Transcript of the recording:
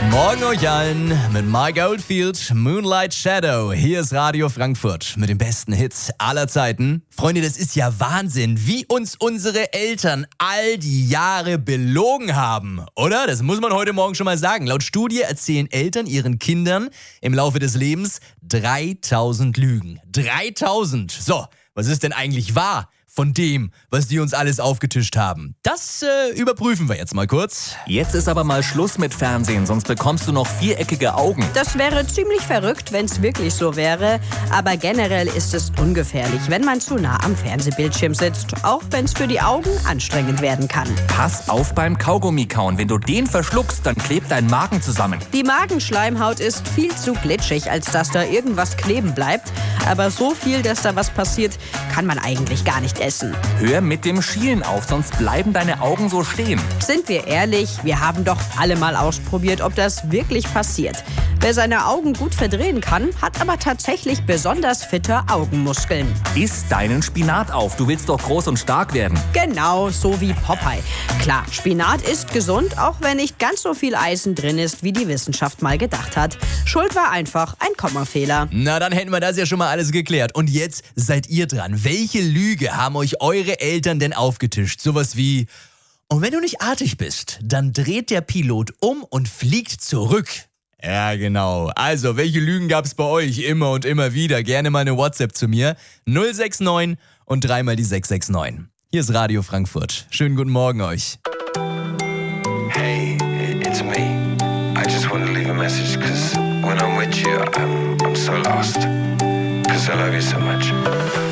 Guten Morgen euch allen mit Mike Oldfield, Moonlight Shadow. Hier ist Radio Frankfurt mit den besten Hits aller Zeiten. Freunde, das ist ja Wahnsinn, wie uns unsere Eltern all die Jahre belogen haben, oder? Das muss man heute Morgen schon mal sagen. Laut Studie erzählen Eltern ihren Kindern im Laufe des Lebens 3000 Lügen. 3000! So, was ist denn eigentlich wahr von dem, was die uns alles aufgetischt haben? Das überprüfen wir jetzt mal kurz. Jetzt ist aber mal Schluss mit Fernsehen, sonst bekommst du noch viereckige Augen. Das wäre ziemlich verrückt, wenn es wirklich so wäre. Aber generell ist es ungefährlich, wenn man zu nah am Fernsehbildschirm sitzt. Auch wenn es für die Augen anstrengend werden kann. Pass auf beim Kaugummi kauen. Wenn du den verschluckst, dann klebt dein Magen zusammen. Die Magenschleimhaut ist viel zu glitschig, als dass da irgendwas kleben bleibt. Aber so viel, dass da was passiert, kann man eigentlich gar nicht essen. Hör mit dem Schielen auf, sonst bleiben deine Augen so stehen. Sind wir ehrlich, wir haben doch alle mal ausprobiert, ob das wirklich passiert. Wer seine Augen gut verdrehen kann, hat aber tatsächlich besonders fitte Augenmuskeln. Iss deinen Spinat auf, du willst doch groß und stark werden. Genau, so wie Popeye. Klar, Spinat ist gesund, auch wenn nicht ganz so viel Eisen drin ist, wie die Wissenschaft mal gedacht hat. Schuld war einfach ein Kommafehler. Na, dann hätten wir das ja schon mal alles geklärt. Und jetzt seid ihr dran. Welche Lüge haben euch eure Eltern denn aufgetischt? Sowas wie: Und wenn du nicht artig bist, dann dreht der Pilot um und fliegt zurück. Ja, genau. Also, welche Lügen gab's bei euch immer und immer wieder? Gerne mal eine WhatsApp zu mir. 069 und 3 mal die 669. Hier ist Radio Frankfurt. Schönen guten Morgen euch. Hey, it's me. I just want to leave a message because when I'm with you, I'm so lost. Because I love you so much.